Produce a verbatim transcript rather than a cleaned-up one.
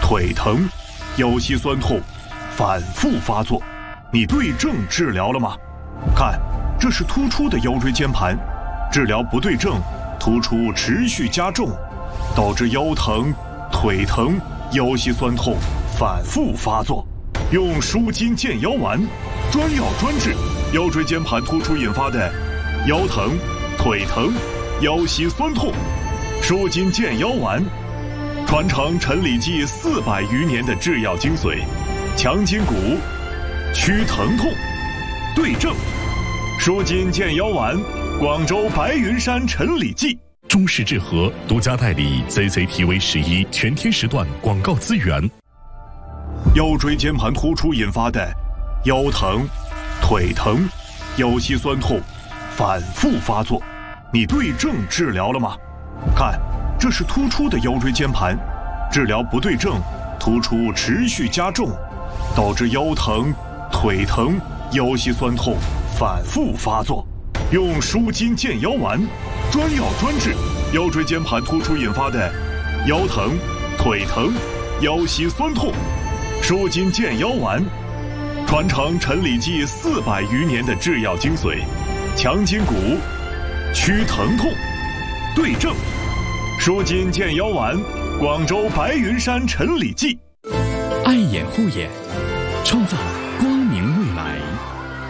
腿疼、腰膝酸痛反复发作，你对症治疗了吗？看，这是突出的腰椎间盘，治疗不对症，突出持续加重，导致腰疼、腿疼、腰膝酸痛反复发作。用舒筋健腰丸，专药专治腰椎间盘突出引发的腰疼、腿疼、腰膝酸痛。舒筋健腰丸，传承陈李济四百余年的制药精髓，强筋骨，祛疼痛，对症。舒筋健腰丸，广州白云山陈李济。 中式治和独家代理 Z Z T V 十一全天时段广告资源。 腰椎间盘突出引发的腰疼、腿疼、腰膝酸痛反复发作，你对症治疗了吗？看，这是突出的腰椎间盘，治疗不对症，突出持续加重，导致腰疼、腿疼、腰膝酸痛反复发作。用舒筋健腰丸，专药专治腰椎间盘突出引发的腰疼、腿疼、腰膝酸痛。舒筋健腰丸，传承陈李济四百余年的制药精髓，强筋骨，祛疼痛，对症。舒筋健腰丸，广州白云山陈李济。 爱眼护眼，创造